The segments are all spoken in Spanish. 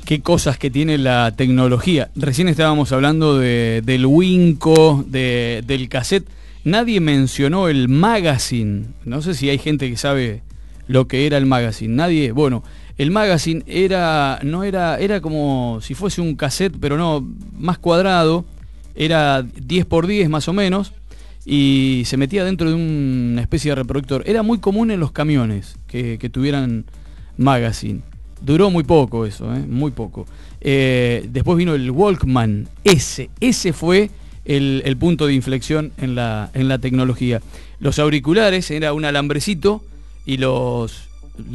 Qué cosas que tiene la tecnología. Recién estábamos hablando del Winco, del cassette. Nadie mencionó el magazine. No sé si hay gente que sabe lo que era el magazine. Nadie. Bueno, el magazine era como si fuese un cassette, pero no, más cuadrado. Era 10 por 10 más o menos. Y se metía dentro de una especie de reproductor. Era muy común en los camiones que tuvieran magazine. Duró muy poco eso, muy poco. Después vino el Walkman. Ese fue el punto de inflexión en la tecnología. Los auriculares era un alambrecito y los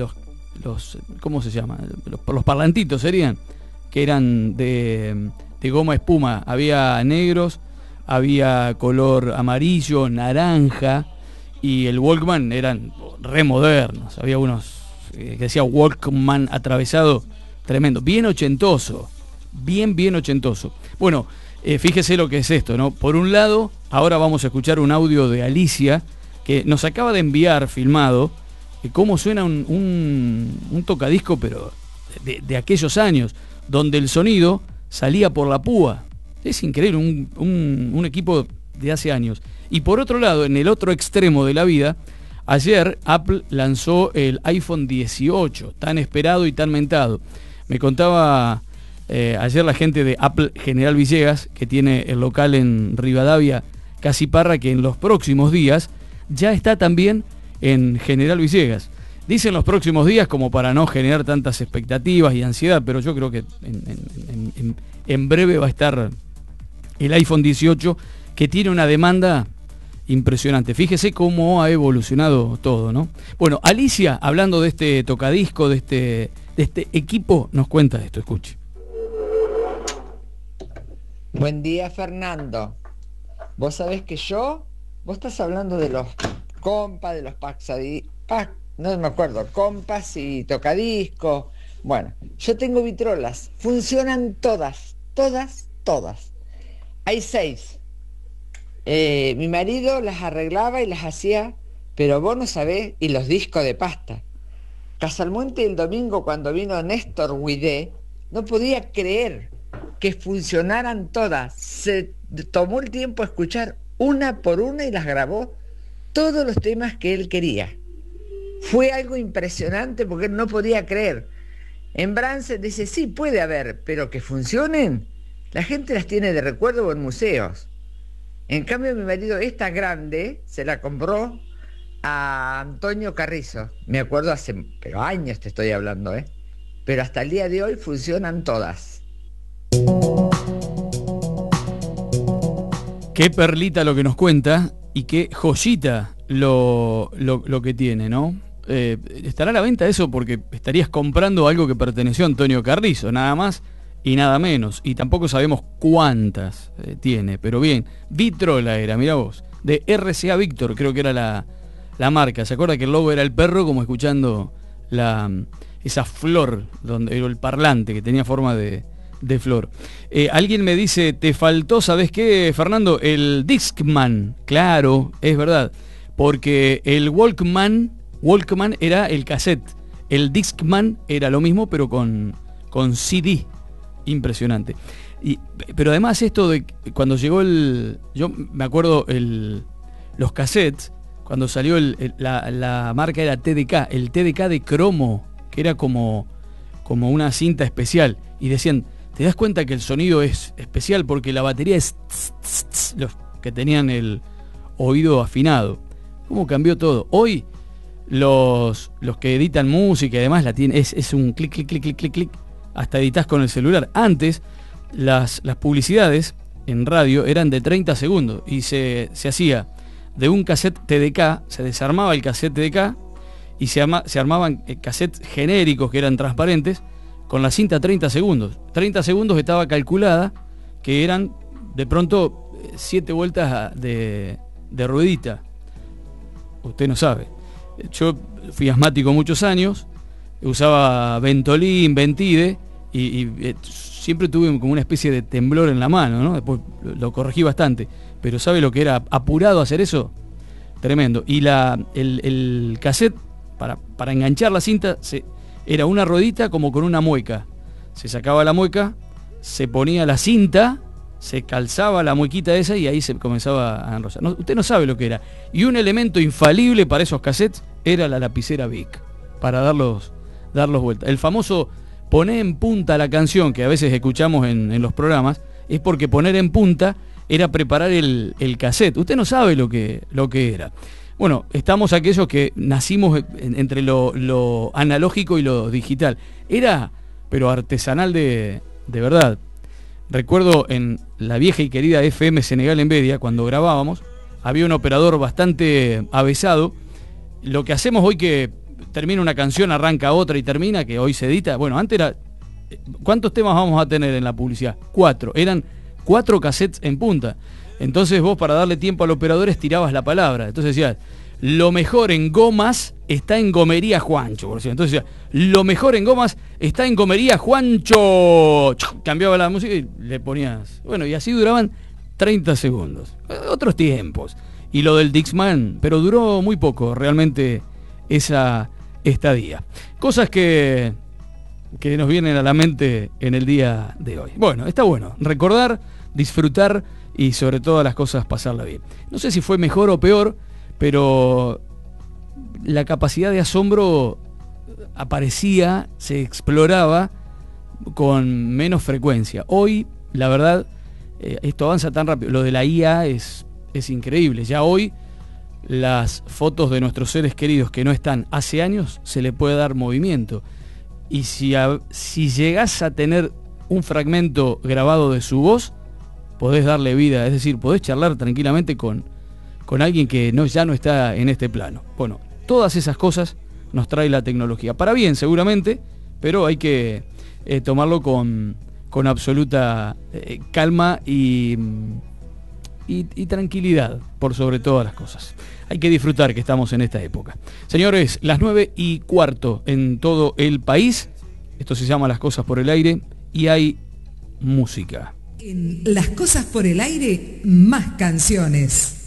¿cómo se llama? Los parlantitos serían, que eran de goma espuma. Había negros, había color amarillo, naranja, y el Walkman eran re modernos. Había unos que decía Walkman atravesado, tremendo, bien ochentoso, bien ochentoso. Bueno, fíjese lo que es esto, ¿no? Por un lado, ahora vamos a escuchar un audio de Alicia, que nos acaba de enviar filmado, cómo suena un tocadisco, pero de aquellos años, donde el sonido salía por la púa. Es increíble, un equipo de hace años. Y por otro lado, en el otro extremo de la vida, ayer Apple lanzó el iPhone 18, tan esperado y tan mentado. Me contaba ayer la gente de Apple General Villegas, que tiene el local en Rivadavia, Casiparra, que en los próximos días ya está también en General Villegas. Dicen los próximos días como para no generar tantas expectativas y ansiedad, pero yo creo que en breve va a estar el iPhone 18, que tiene una demanda impresionante. Fíjese cómo ha evolucionado todo, ¿no? Bueno, Alicia, hablando de este tocadisco, de este equipo, nos cuenta esto, escuche. Buen día, Fernando. Vos sabés que vos estás hablando de los compas, de los no me acuerdo, compas y tocadiscos. Bueno, yo tengo vitrolas, funcionan todas. Hay 6. Mi marido las arreglaba y las hacía, pero vos no sabés, y los discos de pasta. Casalmuente el domingo, cuando vino Néstor Huidé, no podía creer que funcionaran todas. Se tomó el tiempo a escuchar una por una y las grabó todos los temas que él quería. Fue algo impresionante porque él no podía creer. En Brance dice, sí, puede haber, pero que funcionen, la gente las tiene de recuerdo o en museos. En cambio, mi marido, esta grande, se la compró a Antonio Carrizo. Me acuerdo pero años te estoy hablando, Pero hasta el día de hoy funcionan todas. Qué perlita lo que nos cuenta y qué joyita lo que tiene, ¿no? Estará a la venta eso porque estarías comprando algo que perteneció a Antonio Carrizo, nada más y nada menos, y tampoco sabemos cuántas tiene, pero bien, Vitrola era, mirá vos, de RCA Victor, creo que era la marca. ¿Se acuerda que el logo era el perro, como escuchando esa flor, donde el parlante que tenía forma de flor? Alguien me dice, te faltó, ¿sabés qué, Fernando? El Discman. Claro, es verdad, porque el Walkman era el cassette, el Discman era lo mismo, pero con CD. Impresionante. Pero además esto de cuando llegó yo me acuerdo los cassettes, cuando salió la marca era TDK, el TDK de cromo, que era como una cinta especial, y decían, ¿te das cuenta que el sonido es especial porque la batería es los que tenían el oído afinado? ¿Cómo cambió todo? Hoy los que editan música y demás es un clic, clic, clic, clic, clic, clic, hasta editás con el celular. Antes las publicidades en radio eran de 30 segundos y se hacía de un cassette TDK, se desarmaba el cassette TDK y se armaban cassettes genéricos que eran transparentes con la cinta 30 segundos. 30 segundos estaba calculada que eran de pronto 7 vueltas de ruedita. Usted no sabe. Yo fui asmático muchos años, usaba Ventolin, Ventide y siempre tuve como una especie de temblor en la mano, ¿no? Después lo corregí bastante, pero ¿sabe lo que era apurado hacer eso? Tremendo. Y el cassette, para enganchar la cinta, era una ruedita como con una mueca. se sacaba la mueca, se ponía la cinta, se calzaba la muequita esa y ahí se comenzaba a enrollar. No, usted no sabe lo que era. Y un elemento infalible para esos cassettes era la lapicera Bic, para darlos vuelta. El famoso poner en punta la canción que a veces escuchamos en los programas, es porque poner en punta era preparar el cassette. Usted no sabe lo que era. Bueno, estamos aquellos que nacimos entre lo analógico y lo digital. Era, pero artesanal de verdad. Recuerdo en la vieja y querida FM Senegal en Bedia, cuando grabábamos, había un operador bastante avesado. Lo que hacemos hoy, que termina una canción, arranca otra y termina, que hoy se edita. Bueno, antes era... ¿Cuántos temas vamos a tener en la publicidad? 4. Eran 4 cassettes en punta. Entonces vos, para darle tiempo al operador, estirabas la palabra. Entonces decías, lo mejor en gomas está en Gomería Juancho. Por ejemplo. Entonces decías, lo mejor en gomas está en Gomería Juancho. Cambiaba la música y le ponías... Bueno, y así duraban 30 segundos. Otros tiempos. Y lo del Dixman, pero duró muy poco realmente esa estadía. Cosas que nos vienen a la mente en el día de hoy. Bueno, está bueno recordar, disfrutar y sobre todas las cosas pasarla bien. No sé si fue mejor o peor, pero la capacidad de asombro aparecía, se exploraba con menos frecuencia. Hoy, la verdad, esto avanza tan rápido. Lo de la IA es increíble. Ya hoy las fotos de nuestros seres queridos que no están hace años, se le puede dar movimiento. Y si llegás a tener un fragmento grabado de su voz, podés darle vida, es decir, podés charlar tranquilamente con alguien que ya no está en este plano. Bueno, todas esas cosas nos trae la tecnología. Para bien, seguramente, pero hay que tomarlo con absoluta calma y tranquilidad, por sobre todas las cosas. Hay que disfrutar que estamos en esta época. Señores, las 9:15 en todo el país. Esto se llama Las Cosas por el Aire y hay música. En Las Cosas por el Aire, más canciones.